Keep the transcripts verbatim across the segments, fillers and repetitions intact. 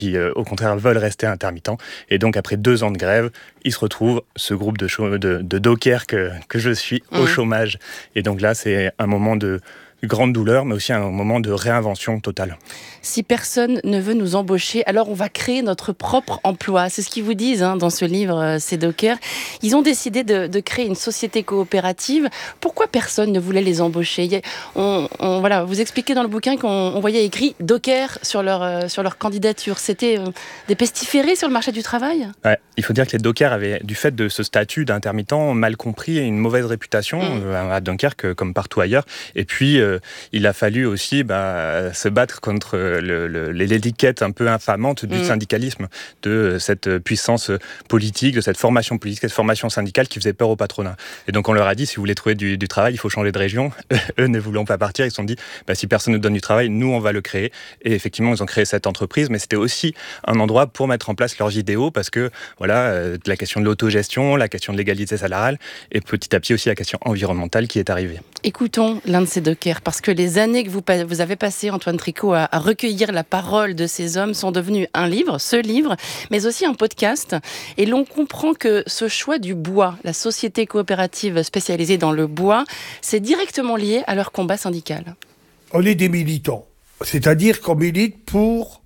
qui, euh, au contraire, veulent rester intermittents. Et donc, après deux ans de grève, ils se retrouvent, ce groupe de, chau- de, de dockers que, que je suis, au Mmh. chômage. Et donc là, c'est un moment de grande douleur, mais aussi un moment de réinvention totale. Si personne ne veut nous embaucher, alors on va créer notre propre emploi. C'est ce qu'ils vous disent hein, dans ce livre, euh, ces dockers. Ils ont décidé de, de créer une société coopérative. Pourquoi personne ne voulait les embaucher? Il y a- on, on- voilà, Vous expliquez dans le bouquin qu'on on voyait écrit docker sur leur, euh, sur leur candidature. C'était euh, des pestiférés sur le marché du travail? Ouais, il faut dire que les dockers avaient, du fait de ce statut d'intermittent, mal compris et une mauvaise réputation Mmh. euh, à Dunkerque comme partout ailleurs. Et puis, euh, il a fallu aussi bah, se battre contre le, le, l'étiquette un peu infamante du Mmh. syndicalisme, de cette puissance politique, de cette formation politique, cette formation syndicale qui faisait peur au patronat. Et donc, on leur a dit, si vous voulez trouver du, du travail, il faut changer de région. Eux ne voulant pas partir, ils se sont dit, bah, si personne ne donne du travail, nous, on va le créer. Et effectivement, ils ont créé cette entreprise, mais c'était aussi un endroit pour mettre en place leurs idéaux, parce que voilà, euh, la question de l'autogestion, la question de l'égalité salariale, et petit à petit aussi la question environnementale qui est arrivée. Écoutons l'un de ces dockers, parce que les années que vous, pa- vous avez passées, Antoine Tricot, à, à recueillir la parole de ces hommes sont devenues un livre, ce livre, mais aussi un podcast. Et l'on comprend que ce choix du bois, la société coopérative spécialisée dans le bois, c'est directement lié à leur combat syndical. On est des militants. C'est-à-dire qu'on milite pour,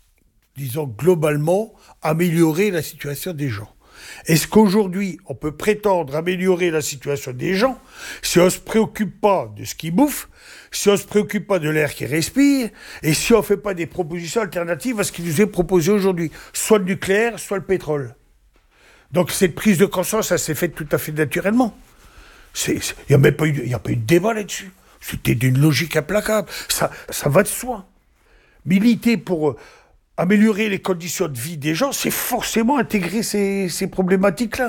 disons globalement, améliorer la situation des gens. Est-ce qu'aujourd'hui, on peut prétendre améliorer la situation des gens si on ne se préoccupe pas de ce qu'ils bouffent, si on ne se préoccupe pas de l'air qu'ils respirent, et si on ne fait pas des propositions alternatives à ce qui nous est proposé aujourd'hui, soit le nucléaire, soit le pétrole. Donc cette prise de conscience, ça s'est fait tout à fait naturellement. Il n'y a même pas eu, y a pas eu de débat là-dessus. C'était d'une logique implacable. Ça, ça va de soi. Militer pour euh, améliorer les conditions de vie des gens, c'est forcément intégrer ces, ces problématiques-là.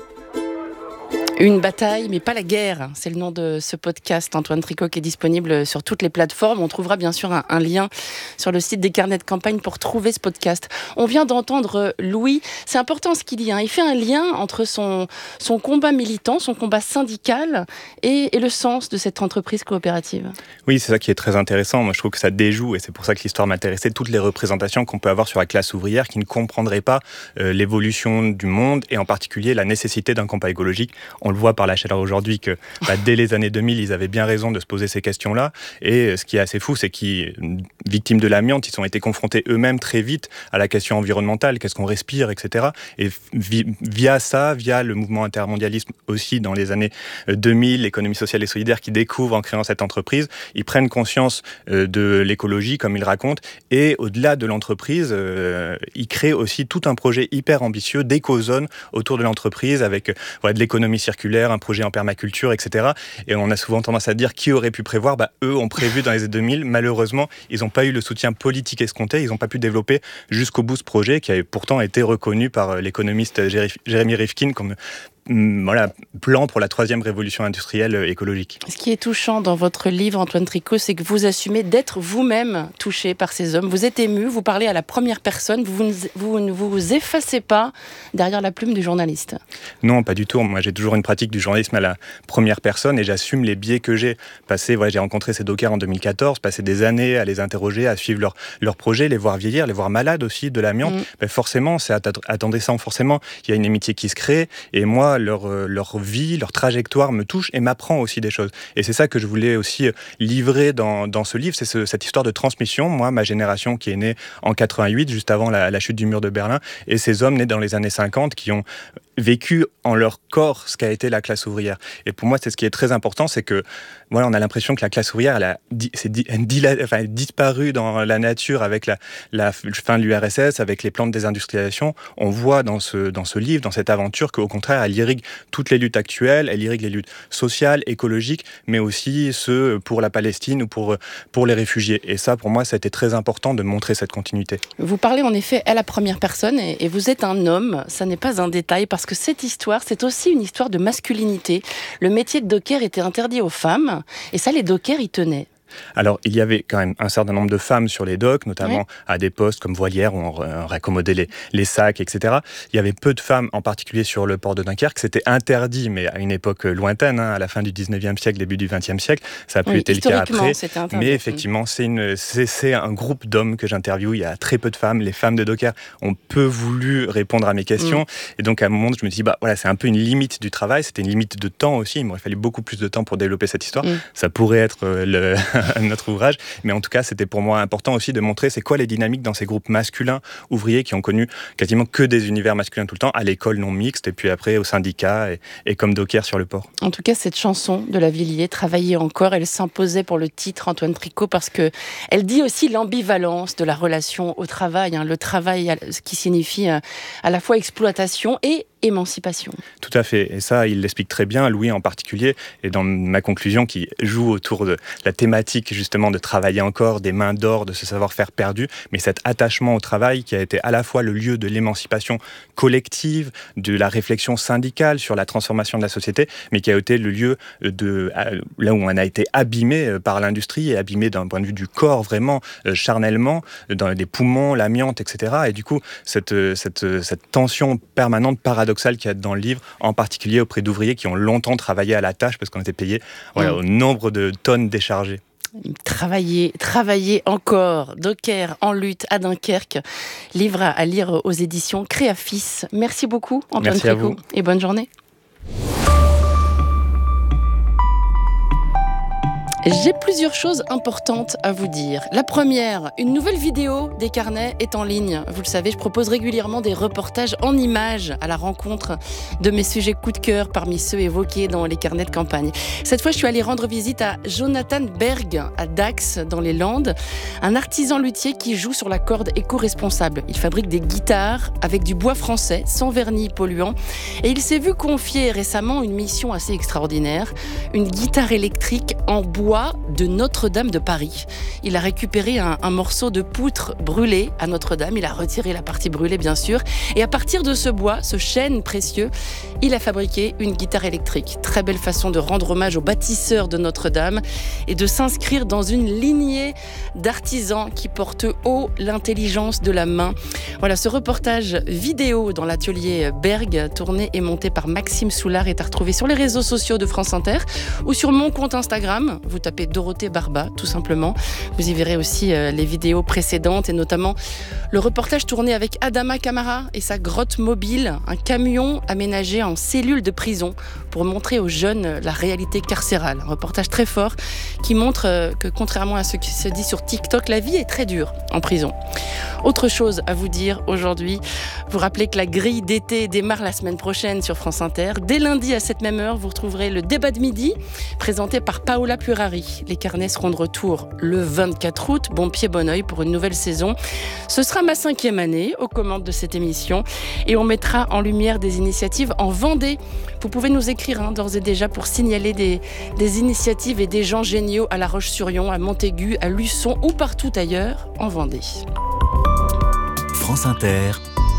Une bataille, mais pas la guerre. C'est le nom de ce podcast, Antoine Tricot, qui est disponible sur toutes les plateformes. On trouvera bien sûr un, un lien sur le site des carnets de campagne pour trouver ce podcast. On vient d'entendre Louis. C'est important ce qu'il dit. Hein. Il fait un lien entre son, son combat militant, son combat syndical et, et le sens de cette entreprise coopérative. Oui, c'est ça qui est très intéressant. Moi, je trouve que ça déjoue, et c'est pour ça que l'histoire m'intéressait, toutes les représentations qu'on peut avoir sur la classe ouvrière qui ne comprendrait pas euh, l'évolution du monde, et en particulier la nécessité d'un combat écologique. On le voit par la chaleur aujourd'hui que bah, dès les années deux mille, ils avaient bien raison de se poser ces questions-là. Et ce qui est assez fou, c'est qu'ils, victimes de l'amiante, ils ont été confrontés eux-mêmes très vite à la question environnementale, qu'est-ce qu'on respire, et cetera. Et vi- via ça, via le mouvement intermondialisme aussi dans les années deux mille, l'économie sociale et solidaire qui découvre en créant cette entreprise, ils prennent conscience euh, de l'écologie, comme ils racontent, et au-delà de l'entreprise, euh, ils créent aussi tout un projet hyper ambitieux d'écozone autour de l'entreprise, avec euh, voilà, de l'économie circulaire, un projet en permaculture, et cetera. Et on a souvent tendance à dire qui aurait pu prévoir, bah, eux ont prévu dans les années deux mille. Malheureusement, ils n'ont pas eu le soutien politique escompté, ils n'ont pas pu développer jusqu'au bout ce projet qui a pourtant été reconnu par l'économiste Jérémy Rifkin comme voilà, plan pour la troisième révolution industrielle écologique. Ce qui est touchant dans votre livre, Antoine Tricot, c'est que vous assumez d'être vous-même touché par ces hommes. Vous êtes ému, vous parlez à la première personne, vous ne vous, vous, vous effacez pas derrière la plume du journaliste. Non, pas du tout. Moi, j'ai toujours une pratique du journalisme à la première personne et j'assume les biais que j'ai. Passé, voilà, j'ai rencontré ces dockers en deux mille quatorze, passé des années à les interroger, à suivre leurs leur projets, les voir vieillir, les voir malades aussi de l'amiante. Mmh. Ben forcément, c'est attendrissant. Forcément, il y a une amitié qui se crée et moi, Leur, leur vie, leur trajectoire me touche et m'apprend aussi des choses. Et c'est ça que je voulais aussi livrer dans, dans ce livre, c'est ce, cette histoire de transmission. Moi, ma génération qui est née en quatre-vingt-huit, juste avant la, la chute du mur de Berlin, et ces hommes nés dans les années cinquante qui ont vécu en leur corps ce qu'a été la classe ouvrière. Et pour moi, c'est ce qui est très important, c'est que voilà, on a l'impression que la classe ouvrière, elle a, di, c'est di, elle dila, enfin, elle disparu dans la nature avec la, la fin de l'U R S S, avec les plans de désindustrialisation. On voit dans ce, dans ce livre, dans cette aventure, qu'au contraire, elle irrigue toutes les luttes actuelles, elle irrigue les luttes sociales, écologiques, mais aussi ceux pour la Palestine ou pour, pour les réfugiés. Et ça, pour moi, ça a été très important de montrer cette continuité. Vous parlez en effet à la première personne et, et vous êtes un homme, ça n'est pas un détail, parce que cette histoire, c'est aussi une histoire de masculinité. Le métier de docker était interdit aux femmes, et ça, les dockers y tenaient. Alors, il y avait quand même un certain nombre de femmes sur les docks, notamment Oui. à des postes comme voilières où on, on raccommodait les, les sacs, et cetera. Il y avait peu de femmes, en particulier sur le port de Dunkerque. C'était interdit, mais à une époque lointaine, hein, à la fin du dix-neuvième siècle, début du vingtième siècle. Ça a pu Oui, être le cas historiquement, après. c'était interdit. Mais effectivement, c'est, une, c'est, c'est un groupe d'hommes que j'interviewe. Il y a très peu de femmes. Les femmes de Docker ont peu voulu répondre à mes questions. Mm. Et donc, à un moment, je me dis, bah, voilà, c'est un peu une limite du travail. C'était une limite de temps aussi. Il m'aurait fallu beaucoup plus de temps pour développer cette histoire. Mm. Ça pourrait être le, notre ouvrage. Mais en tout cas, c'était pour moi important aussi de montrer c'est quoi les dynamiques dans ces groupes masculins ouvriers qui ont connu quasiment que des univers masculins tout le temps, à l'école non mixte, et puis après au syndicat, et, et comme Docker sur le port. En tout cas, cette chanson de Lavilliers, Travailler encore, elle s'imposait pour le titre, Antoine Tricot, parce que elle dit aussi l'ambivalence de la relation au travail. Hein, le travail, ce qui signifie à la fois exploitation et émancipation. Tout à fait, et ça, il l'explique très bien, Louis en particulier, et dans ma conclusion qui joue autour de la thématique justement de travailler encore, des mains d'or, de ce savoir-faire perdu, mais cet attachement au travail qui a été à la fois le lieu de l'émancipation collective, de la réflexion syndicale sur la transformation de la société, mais qui a été le lieu de là où on a été abîmé par l'industrie, et abîmé d'un point de vue du corps vraiment, charnellement, dans les poumons, l'amiante, et cetera. Et du coup, cette, cette, cette tension permanente, paradoxale, qu'il y a dans le livre, en particulier auprès d'ouvriers qui ont longtemps travaillé à la tâche parce qu'on était payé voilà, mmh. au nombre de tonnes déchargées. Travailler, travailler encore. Docker en lutte à Dunkerque. Livre à lire aux éditions Créafis. Merci beaucoup, Antoine Merci Tricot, et bonne journée. J'ai plusieurs choses importantes à vous dire. La première, une nouvelle vidéo des carnets est en ligne. Vous le savez, je propose régulièrement des reportages en images à la rencontre de mes sujets coup de cœur parmi ceux évoqués dans les carnets de campagne. Cette fois, je suis allée rendre visite à Jonathan Berg, à Dax, dans les Landes, un artisan luthier qui joue sur la corde éco-responsable. Il fabrique des guitares avec du bois français, sans vernis polluant. Et il s'est vu confier récemment une mission assez extraordinaire, une guitare électrique en bois de Notre-Dame de Paris. Il a récupéré un, un morceau de poutre brûlé à Notre-Dame, il a retiré la partie brûlée bien sûr, et à partir de ce bois, ce chêne précieux, il a fabriqué une guitare électrique. Très belle façon de rendre hommage aux bâtisseurs de Notre-Dame et de s'inscrire dans une lignée d'artisans qui portent haut l'intelligence de la main. Voilà, ce reportage vidéo dans l'atelier Berg, tourné et monté par Maxime Soulard, est à retrouver sur les réseaux sociaux de France Inter ou sur mon compte Instagram. Vous tapez Dorothée Barba, tout simplement. Vous y verrez aussi euh, les vidéos précédentes et notamment le reportage tourné avec Adama Camara et sa grotte mobile, un camion aménagé en cellule de prison pour montrer aux jeunes la réalité carcérale. Un reportage très fort qui montre euh, que contrairement à ce qui se dit sur TikTok, la vie est très dure en prison. Autre chose à vous dire aujourd'hui, vous rappelez que la grille d'été démarre la semaine prochaine sur France Inter. Dès lundi à cette même heure, vous retrouverez le débat de midi présenté par Paola Purari. Les carnets seront de retour le vingt-quatre août. Bon pied, bon oeil pour une nouvelle saison. Ce sera ma cinquième année aux commandes de cette émission et on mettra en lumière des initiatives en Vendée. Vous pouvez nous écrire hein, d'ores et déjà pour signaler des, des initiatives et des gens géniaux à La Roche-sur-Yon, à Montaigu, à Luçon ou partout ailleurs en Vendée. France Inter,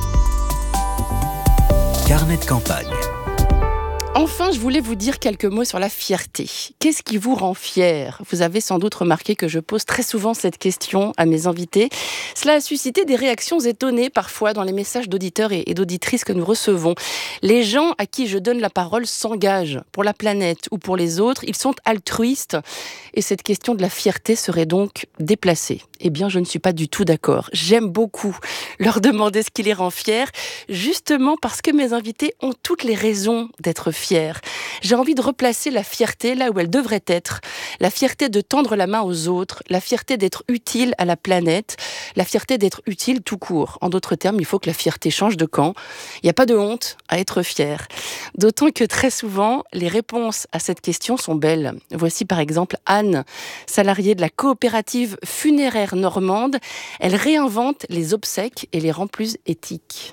carnet de campagne. Enfin, je voulais vous dire quelques mots sur la fierté. Qu'est-ce qui vous rend fier ? Vous avez sans doute remarqué que je pose très souvent cette question à mes invités. Cela a suscité des réactions étonnées parfois dans les messages d'auditeurs et d'auditrices que nous recevons. Les gens à qui je donne la parole s'engagent pour la planète ou pour les autres. Ils sont altruistes et cette question de la fierté serait donc déplacée. Eh bien, je ne suis pas du tout d'accord. J'aime beaucoup leur demander ce qui les rend fiers, justement parce que mes invités ont toutes les raisons d'être fiers. J'ai envie de replacer la fierté là où elle devrait être. La fierté de tendre la main aux autres, la fierté d'être utile à la planète, la fierté d'être utile tout court. En d'autres termes, il faut que la fierté change de camp. Il n'y a pas de honte à être fier. D'autant que très souvent, les réponses à cette question sont belles. Voici par exemple Anne, salariée de la coopérative funéraire normande. Elle réinvente les obsèques et les rend plus éthiques.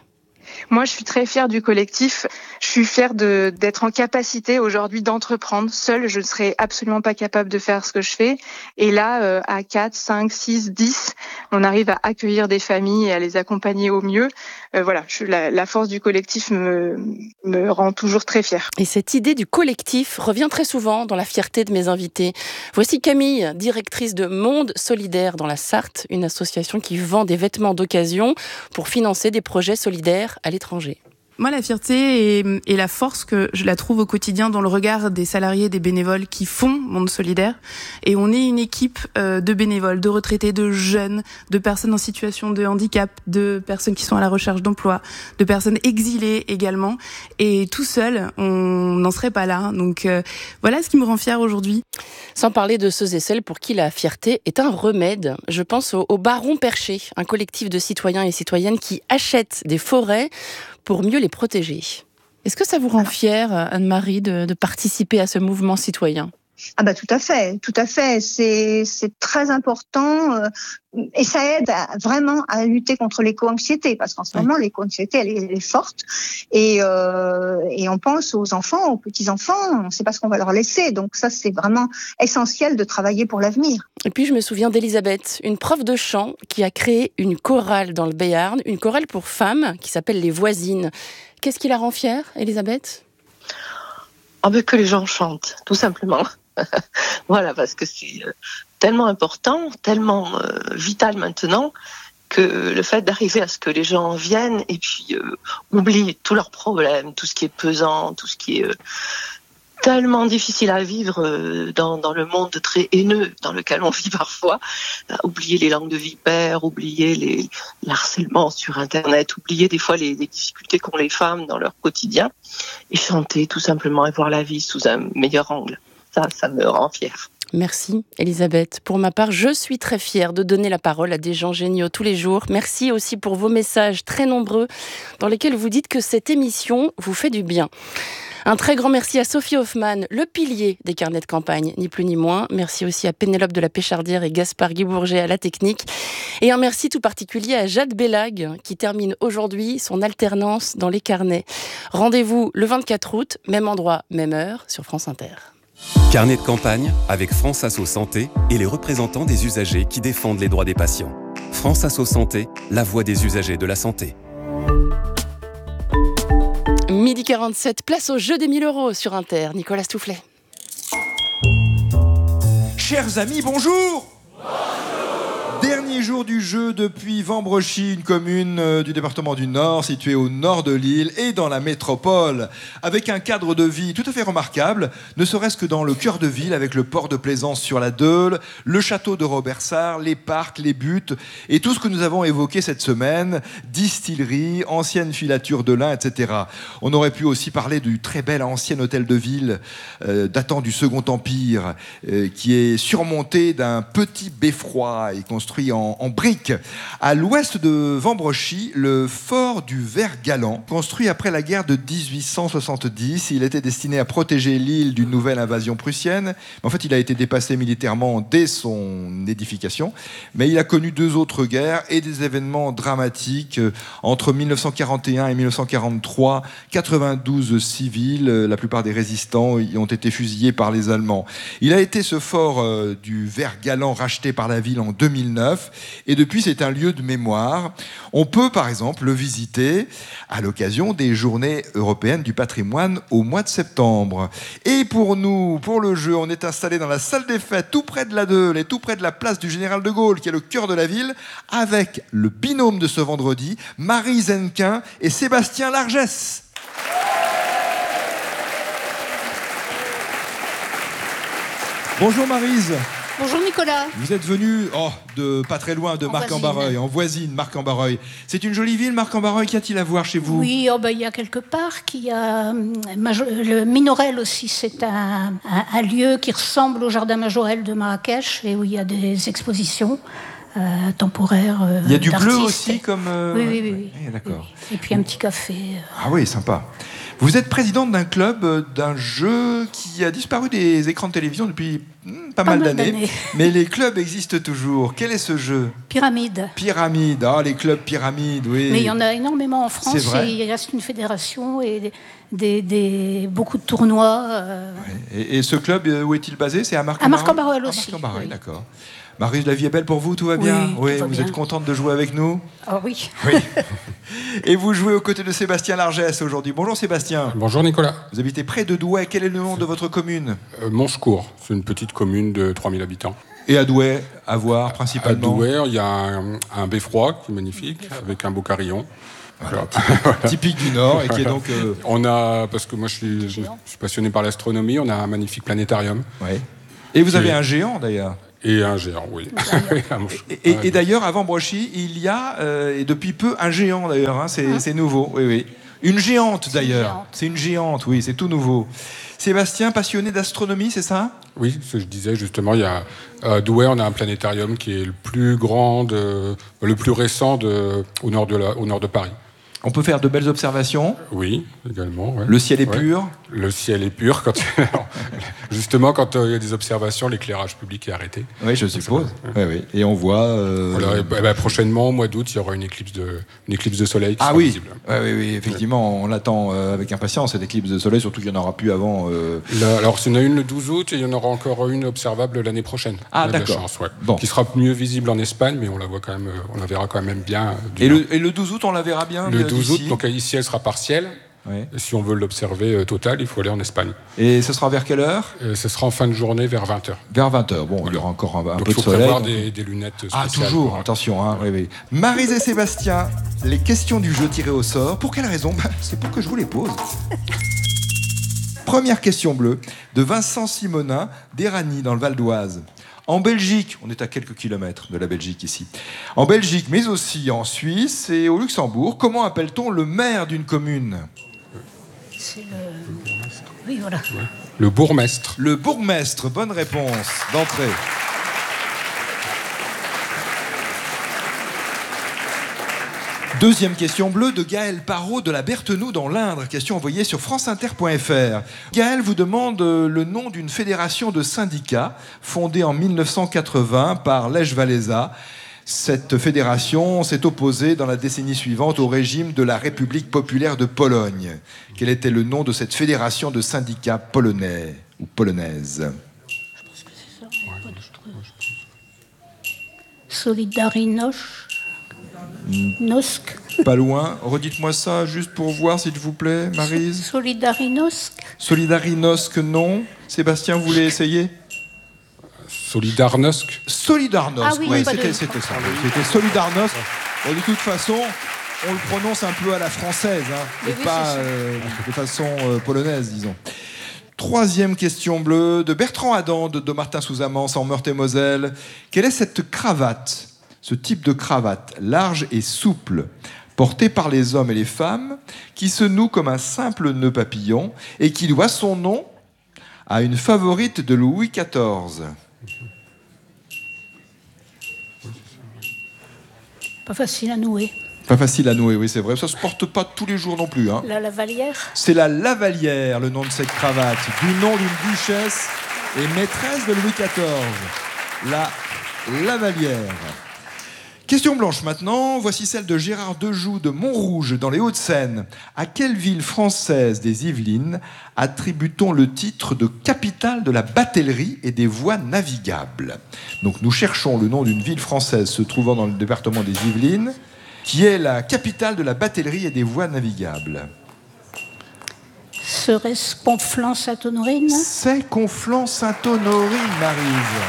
Moi, je suis très fière du collectif. Je suis fière de, d'être en capacité aujourd'hui d'entreprendre. Seule, je ne serais absolument pas capable de faire ce que je fais. Et là, euh, à quatre, cinq, six, dix, on arrive à accueillir des familles et à les accompagner au mieux. Euh, voilà, je, la, la force du collectif me, me rend toujours très fière. Et cette idée du collectif revient très souvent dans la fierté de mes invités. Voici Camille, directrice de Monde Solidaire dans la Sarthe, une association qui vend des vêtements d'occasion pour financer des projets solidaires à l'étranger. Moi, la fierté et, et la force que je la trouve au quotidien dans le regard des salariés, des bénévoles qui font Monde Solidaire. Et on est une équipe euh, de bénévoles, de retraités, de jeunes, de personnes en situation de handicap, de personnes qui sont à la recherche d'emploi, de personnes exilées également. Et tout seul, on n'en serait pas là. Donc euh, voilà ce qui me rend fière aujourd'hui. Sans parler de ceux et celles pour qui la fierté est un remède. Je pense au, au Baron Perché, un collectif de citoyens et citoyennes qui achètent des forêts pour mieux les protéger. Est-ce que ça vous rend fière, Anne-Marie, de, de participer à ce mouvement citoyen ? Ah bah tout à fait, tout à fait. C'est c'est très important euh, et ça aide à, vraiment à lutter contre l'éco-anxiété parce qu'en ce moment oui. l'éco-anxiété elle est, elle est forte et euh, et on pense aux enfants, aux petits enfants, on ne sait pas ce qu'on va leur laisser. Donc ça c'est vraiment essentiel de travailler pour l'avenir. Et puis je me souviens d'Elisabeth, une prof de chant qui a créé une chorale dans le Béarn, une chorale pour femmes qui s'appelle Les Voisines. Qu'est-ce qui la rend fière, Elisabeth ? Ah ben que les gens chantent, tout simplement. Voilà, parce que c'est tellement important, tellement euh, vital maintenant, que le fait d'arriver à ce que les gens viennent et puis euh, oublient tous leurs problèmes, tout ce qui est pesant, tout ce qui est euh, tellement difficile à vivre euh, dans, dans le monde très haineux dans lequel on vit parfois, euh, oublier les langues de vipères, oublier les, les harcèlements sur Internet, oublier des fois les, les difficultés qu'ont les femmes dans leur quotidien, et chanter tout simplement et voir la vie sous un meilleur angle. Ça, ça me rend fière. Merci Elisabeth. Pour ma part, je suis très fière de donner la parole à des gens géniaux tous les jours. Merci aussi pour vos messages très nombreux dans lesquels vous dites que cette émission vous fait du bien. Un très grand merci à Sophie Hoffman, le pilier des carnets de campagne, ni plus ni moins. Merci aussi à Pénélope de la Péchardière et Gaspard Guibourget à la technique. Et un merci tout particulier à Jade Bellag, qui termine aujourd'hui son alternance dans les carnets. Rendez-vous le vingt-quatre août, même endroit, même heure, sur France Inter. Carnet de campagne avec France Asso Santé et les représentants des usagers qui défendent les droits des patients. France Asso Santé, la voix des usagers de la santé. midi quarante-sept, place au jeu des mille euros sur Inter. Nicolas Stoufflet. Chers amis, bonjour. Dernier jour du jeu depuis Vambrochy, une commune euh, du département du Nord, située au nord de l'île et dans la métropole, avec un cadre de vie tout à fait remarquable, ne serait-ce que dans le cœur de ville, avec le port de plaisance sur la Deule, le château de Robersart, les parcs, les buttes, et tout ce que nous avons évoqué cette semaine, distillerie, ancienne filature de lin, et cetera. On aurait pu aussi parler du très bel ancien hôtel de ville, euh, datant du Second Empire, euh, qui est surmonté d'un petit beffroi et construit En, en briques. À l'ouest de Vambrochy, le fort du Vert-Galant, construit après la guerre de dix-huit cent soixante-dix. Il était destiné à protéger l'île d'une nouvelle invasion prussienne. En fait, il a été dépassé militairement dès son édification. Mais il a connu deux autres guerres et des événements dramatiques. Entre mille neuf cent quarante et un et mille neuf cent quarante-trois, quatre-vingt-douze civils, la plupart des résistants, y ont été fusillés par les Allemands. Il a été, ce fort euh, du Vert-Galant, racheté par la ville en deux mille neuf. Et depuis, c'est un lieu de mémoire. On peut, par exemple, le visiter à l'occasion des Journées européennes du patrimoine au mois de septembre. Et pour nous, pour le jeu, on est installé dans la salle des fêtes, tout près de la Deule et tout près de la place du Général de Gaulle, qui est le cœur de la ville, avec le binôme de ce vendredi, Marie Zenquin et Sébastien Largès. Bonjour Maryse. Bonjour Nicolas. Vous êtes venu oh, de pas très loin, de Marc-en-Barreuil, en voisine, Marc-en-Barreuil. C'est une jolie ville, Marc-en-Barreuil. Qu'y a-t-il à voir chez vous? Oui, oh ben, il y a quelque part qui a le Minorel aussi. C'est un, un, un lieu qui ressemble au jardin Majorel de Marrakech et où il y a des expositions. euh, temporaire. Euh, Il y a du bleu d'artistes. aussi comme... Euh... Oui, oui, oui. oui. oui d'accord. Et puis un petit café. Euh... Ah oui, sympa. Vous êtes présidente d'un club, euh, d'un jeu qui a disparu des écrans de télévision depuis hmm, pas, pas mal, mal d'années. d'années. Mais les clubs existent toujours. Quel est ce jeu ? Pyramide. Pyramide. Ah, les clubs Pyramide, oui. Mais il y en a énormément en France. C'est vrai. Et il reste une fédération et des, des, beaucoup de tournois. Euh... Ouais. Et, et ce club, où est-il basé ? C'est à Marc-en-Barœul ? À Marc-en-Barœul aussi. À Marc-en-Barœul, oui. D'accord. Maryse, la vie est belle pour vous, tout va bien ? Oui, tout va vous bien. êtes contente de jouer avec nous ? Ah oui. Oui. Et vous jouez aux côtés de Sébastien Largès aujourd'hui. Bonjour Sébastien. Bonjour Nicolas. Vous habitez près de Douai. Quel est le nom de votre commune ? euh, Monchecourt. C'est une petite commune de trois mille habitants. Et à Douai, à voir principalement ? À Douai, il y a un, un beffroi qui est magnifique, avec un beau carillon. Voilà, typique, typique du Nord et qui est donc. Euh... On a, parce que moi je suis, je suis passionné par l'astronomie, on a un magnifique planétarium. Ouais. Et vous avez est... un géant d'ailleurs. Et un géant, oui. et, et, et d'ailleurs, avant Brochy, il y a, euh, et depuis peu, un géant d'ailleurs. Hein, c'est, hein c'est nouveau, oui, oui. Une géante d'ailleurs. C'est une géante, oui, c'est tout nouveau. Sébastien, passionné d'astronomie, c'est ça ? Oui, ce que je disais justement, il y a à Douai, on a un planétarium qui est le plus grand, de, le plus récent de, au, nord de la, au nord de Paris. On peut faire de belles observations. Oui, également. Ouais. Le ciel est ouais. pur. Le ciel est pur. Quand justement, quand il y a des observations, l'éclairage public est arrêté. Oui, je suppose. Oui, oui. Et on voit. Euh... Voilà, et bah, bah, prochainement, au mois d'août, il y aura une éclipse de, une éclipse de soleil qui ah sera oui. visible. Ouais, oui, oui, effectivement, ouais. On l'attend euh, avec impatience, cette éclipse de soleil, surtout qu'il n'y en aura plus avant. Euh... Là, alors, il y en a une le douze août et il y en aura encore une observable l'année prochaine. Ah, on a d'accord. De la chance, ouais. Bon. Qui sera mieux visible en Espagne, mais on la voit quand même, on la verra quand même bien. Et le, et le douze août, on la verra bien. Le douze août, ici. donc ici, elle sera partielle. Ouais. Si on veut l'observer euh, total, il faut aller en Espagne. Et ce sera vers quelle heure ? euh, Ce sera en fin de journée, vers vingt heures. Vers vingt heures, bon, voilà. Il y aura encore un, un donc peu il faut de soleil. prévoir donc... des, des lunettes spéciales. Ah, toujours, pour... attention. Hein, oui, oui. Maryse et Sébastien, les questions du jeu tirées au sort. Pour quelle raison ? Bah, c'est pour que je vous les pose. Première question bleue, de Vincent Simonin, d'Éragny, dans le Val d'Oise. En Belgique, on est à quelques kilomètres de la Belgique ici, en Belgique, mais aussi en Suisse et au Luxembourg, comment appelle-t-on le maire d'une commune ? C'est le... Oui, voilà. Ouais. Le bourgmestre. Le bourgmestre, bonne réponse d'entrée. Deuxième question bleue de Gaël Parot de la Berthenoux dans l'Indre. Question envoyée sur franceinter point f r. Gaël vous demande le nom d'une fédération de syndicats fondée en mille neuf cent quatre-vingts par Lech Walesa. Cette fédération s'est opposée dans la décennie suivante au régime de la République populaire de Pologne. Quel était le nom de cette fédération de syndicats polonais ou polonaises ? Solidarność. Nosk. Pas loin. Redites-moi ça juste pour voir, s'il vous plaît, Maryse. Solidarność. Solidarność, non. Sébastien, vous voulez essayer ? Solidarność. Solidarność, ah oui, oui, oui c'était, de... c'était ça. C'était Solidarność. Bon, de toute façon, on le prononce un peu à la française, hein, et oui, pas euh, de façon euh, polonaise, disons. Troisième question bleue de Bertrand Adam de Domartin sous Amance en Meurthe-et-Moselle. Quelle est cette cravate, ce type de cravate large et souple, portée par les hommes et les femmes, qui se noue comme un simple nœud papillon et qui doit son nom à une favorite de Louis quatorze ? Pas facile à nouer. Pas facile à nouer, oui, c'est vrai. Ça se porte pas tous les jours non plus. Hein. La Lavalière. C'est la Lavalière, le nom de cette cravate, du nom d'une duchesse et maîtresse de Louis quatorze. La Lavalière. Question blanche maintenant. Voici celle de Gérard Dejoux de Montrouge, dans les Hauts-de-Seine. À quelle ville française des Yvelines attribue-t-on le titre de capitale de la batellerie et des voies navigables ? Donc nous cherchons le nom d'une ville française se trouvant dans le département des Yvelines, qui est la capitale de la batellerie et des voies navigables. Serait-ce Conflans-Sainte-Honorine ? C'est Conflans-Sainte-Honorine, Maryse.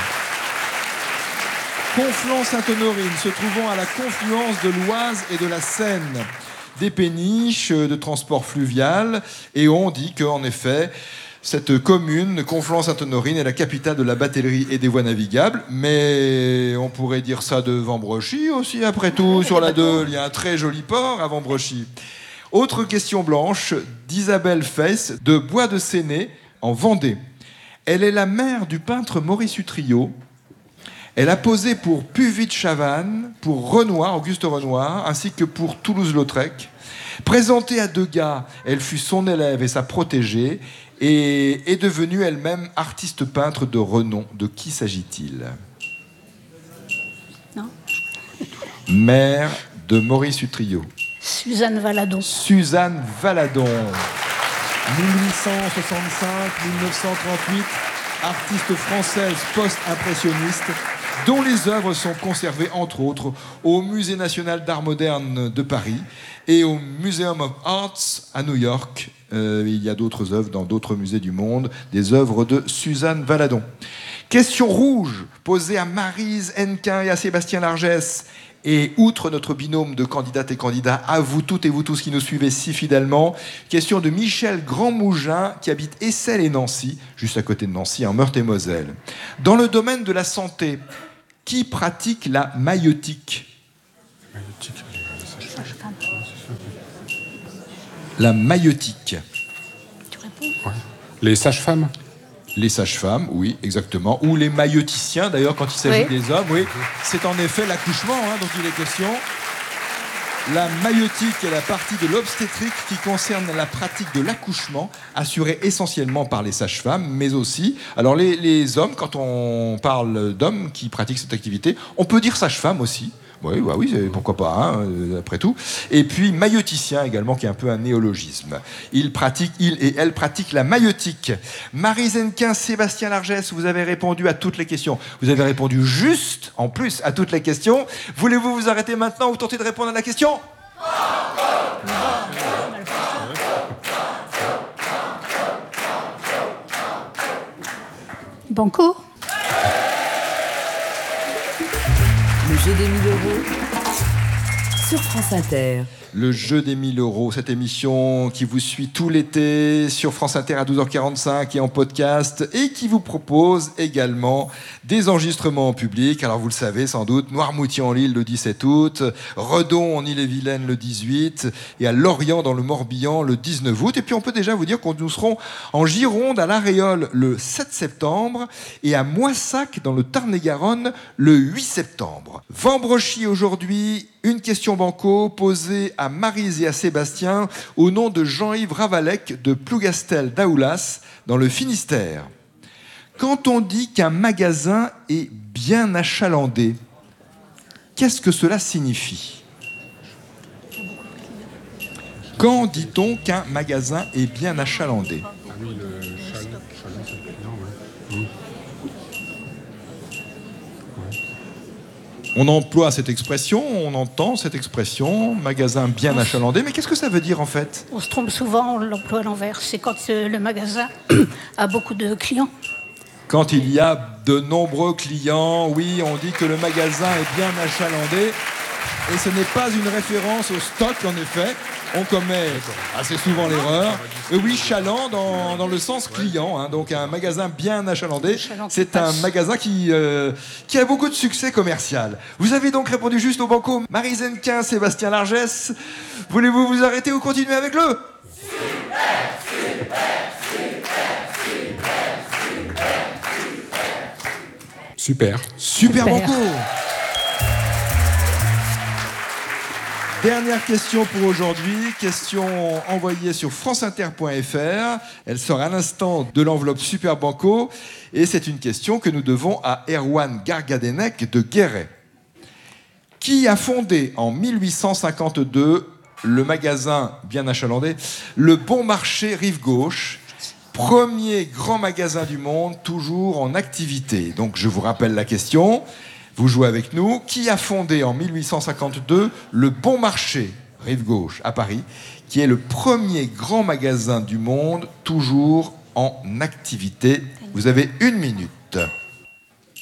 Conflans-Sainte-Honorine, se trouvant à la confluence de l'Oise et de la Seine. Des péniches de transport fluvial, et on dit qu'en effet, cette commune, Conflans-Sainte-Honorine, est la capitale de la batellerie et des voies navigables, mais on pourrait dire ça de Vambrochy aussi, après tout, sur la Deule, il y a un très joli port à Vambrochy. Autre question blanche d'Isabelle Feix de Bois de Séné, en Vendée. Elle est la mère du peintre Maurice Utrillo. Elle a posé pour Puvis de Chavannes, pour Renoir, Auguste Renoir, ainsi que pour Toulouse-Lautrec. Présentée à Degas, elle fut son élève et sa protégée, et est devenue elle-même artiste peintre de renom. De qui s'agit-il? Non. Mère de Maurice Utrillo. Suzanne Valadon. Suzanne Valadon. mille huit cent soixante-cinq à mille neuf cent trente-huit, artiste française post-impressionniste, dont les œuvres sont conservées, entre autres, au Musée national d'art moderne de Paris et au Museum of Arts à New York. Euh, il y a d'autres œuvres dans d'autres musées du monde, des œuvres de Suzanne Valadon. Question rouge, posée à Maryse Hennequin et à Sébastien Largès. Et outre notre binôme de candidates et candidats, à vous toutes et vous tous qui nous suivez si fidèlement, question de Michel Grandmougin qui habite Essel et Nancy, juste à côté de Nancy, en Meurthe-et-Moselle. Dans le domaine de la santé, qui pratique la maïeutique? La maïeutique. Tu réponds? Ouais. Les sages-femmes? Les sages-femmes, oui, exactement. Ou les maïeuticiens, d'ailleurs, quand il s'agit Oui. des hommes, oui. C'est en effet l'accouchement, hein, dont il est question. La maïeutique est la partie de l'obstétrique qui concerne la pratique de l'accouchement, assurée essentiellement par les sages-femmes, mais aussi... Alors, les, les hommes, quand on parle d'hommes qui pratiquent cette activité, on peut dire sage-femme aussi. Oui, bah oui, pourquoi pas, hein, après tout. Et puis maïeuticien également, qui est un peu un néologisme. Il pratique, il et elle pratiquent la maïeutique. Maryse Hennequin, Sébastien Largès, vous avez répondu à toutes les questions. Vous avez répondu juste, en plus, à toutes les questions. Voulez-vous vous arrêter maintenant ou tenter de répondre à la question? Banco. Le jeu des mille euros sur France Inter. Le jeu des mille euros, cette émission qui vous suit tout l'été sur France Inter à douze heures quarante-cinq et en podcast, et qui vous propose également des enregistrements en public. Alors vous le savez sans doute, Noirmoutier-en-l'Île le dix-sept août, Redon en Ille-et-Vilaine le dix-huit, et à Lorient dans le Morbihan le dix-neuf août. Et puis on peut déjà vous dire que nous serons en Gironde à La Réole le sept septembre et à Moissac dans le Tarn-et-Garonne le huit septembre. Vambrochy aujourd'hui, une question banco posée à Maryse et à Sébastien au nom de Jean-Yves Ravalec de Plougastel d'Aoulas dans le Finistère. Quand on dit qu'un magasin est bien achalandé, qu'est-ce que cela signifie? Quand dit-on qu'un magasin est bien achalandé? On emploie cette expression, on entend cette expression, magasin bien achalandé, mais qu'est-ce que ça veut dire en fait? On se trompe souvent, on l'emploie à l'envers. C'est quand euh, le magasin a beaucoup de clients. Quand il y a de nombreux clients, oui, on dit que le magasin est bien achalandé. Et ce n'est pas une référence au stock, en effet. On commet assez souvent l'erreur. Et oui, chaland dans, dans le sens client. Hein. Donc un magasin bien achalandé, c'est un magasin qui, euh, qui a beaucoup de succès commercial. Vous avez donc répondu juste au banco. Maryse Hennequin, Sébastien Largès. Voulez-vous vous arrêter ou continuer avec le Super. Super banco. Dernière question pour aujourd'hui, question envoyée sur franceinter point f r. Elle sort à l'instant de l'enveloppe Super Banco et c'est une question que nous devons à Erwan Gargadenec de Guéret. Qui a fondé en mille huit cent cinquante-deux le magasin bien achalandé Le Bon Marché Rive Gauche, premier grand magasin du monde toujours en activité? Donc je vous rappelle la question. Vous jouez avec nous. Qui a fondé en mille huit cent cinquante-deux le Bon Marché, Rive Gauche, à Paris, qui est le premier grand magasin du monde, toujours en activité? Vous avez une minute.